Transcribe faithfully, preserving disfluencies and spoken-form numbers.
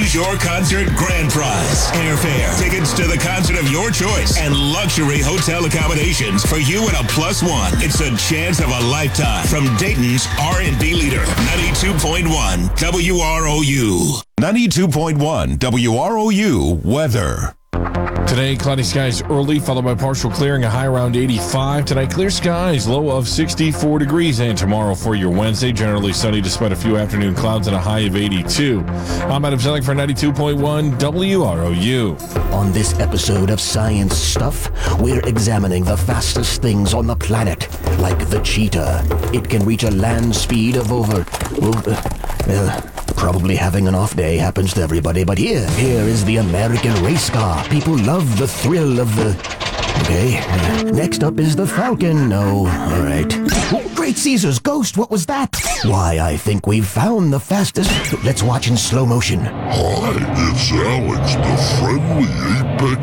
Choose your concert grand prize. Airfare, tickets to the concert of your choice, and luxury hotel accommodations for you and a plus one. It's a chance of a lifetime from Dayton's R and B leader, ninety-two point one W R O U. ninety-two point one W R O U weather. Today, cloudy skies early, followed by partial clearing, a high around eighty-five. Tonight, clear skies, low of sixty-four degrees. And tomorrow for your Wednesday, generally sunny despite a few afternoon clouds and a high of eighty-two. I'm Adam Zellick for ninety-two point one W R O U. On this episode of Science Stuff, we're examining the fastest things on the planet, like the cheetah. It can reach a land speed of over... over uh, Probably having an off day happens to everybody, but here, here is the American race car. People love the thrill of the... Okay, uh, next up is the Falcon. No, all right. Oh, Great Caesar's ghost, what was that? Why, I think we've found the fastest... Let's watch in slow motion. Hi, it's Alex, the friendly apex